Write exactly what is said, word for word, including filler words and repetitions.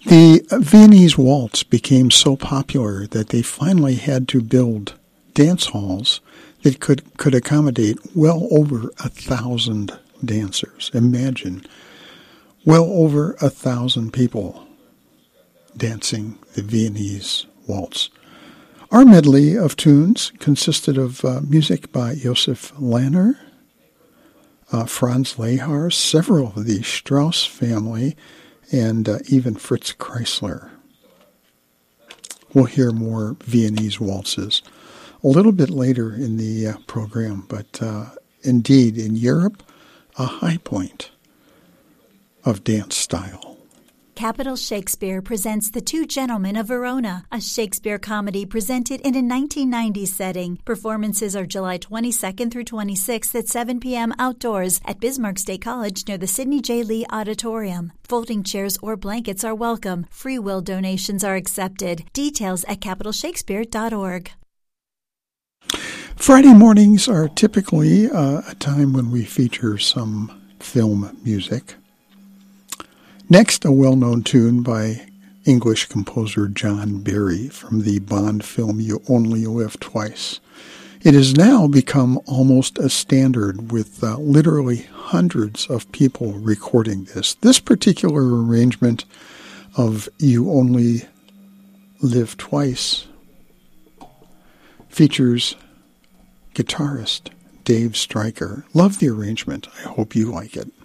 The Viennese waltz became so popular that they finally had to build dance halls that could, could accommodate well over a thousand dancers. Imagine, well over a thousand people dancing the Viennese waltz. Our medley of tunes consisted of uh, music by Josef Lanner, uh, Franz Lehar, several of the Strauss family, and uh, even Fritz Kreisler. We'll hear more Viennese waltzes a little bit later in the uh, program, but uh, indeed, in Europe, a high point of dance style. Capitol Shakespeare presents The Two Gentlemen of Verona, a Shakespeare comedy presented in a nineteen nineties setting. Performances are July twenty-second through twenty-sixth at seven p.m. outdoors at Bismarck State College near the Sidney J. Lee Auditorium. Folding chairs or blankets are welcome. Free will donations are accepted. Details at capitol shakespeare dot org. Friday mornings are typically uh, a time when we feature some film music. Next, a well-known tune by English composer John Barry from the Bond film You Only Live Twice. It has now become almost a standard with uh, literally hundreds of people recording this. This particular arrangement of You Only Live Twice features guitarist Dave Stryker. Love the arrangement. I hope you like it.